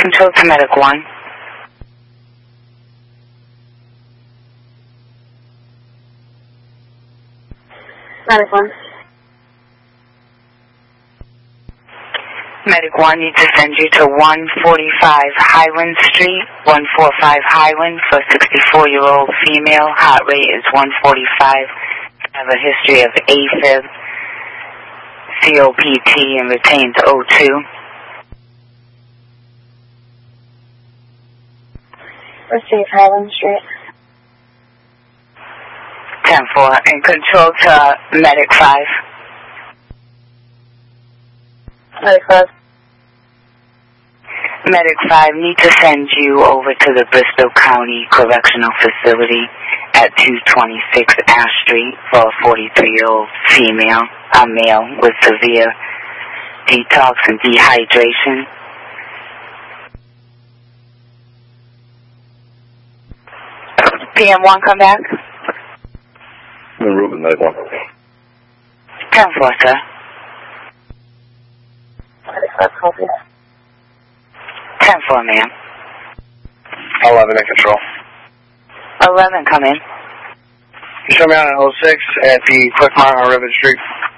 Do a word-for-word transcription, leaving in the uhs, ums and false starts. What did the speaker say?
Control to Medic one. Medic one. Medic one needs to send you to one forty-five Highland Street, one forty-five Highland, for a sixty-four-year-old female. Heart rate is one forty-five. Have a history of AFib, C O P T, and retains O two. Receive Highland Street. ten four. And control to Medic five. Medic five. Medic five need to send you over to the Bristol County Correctional Facility at two twenty-six Ash Street for a forty-three-year-old female, a male with severe detox and dehydration. P M one, come back. Ruben, Medic one. ten four, sir. Medic five, copy. ten four, ma'am. eleven in control. eleven, come in. You show me on oh six at the Quick Mart on Rivet Street.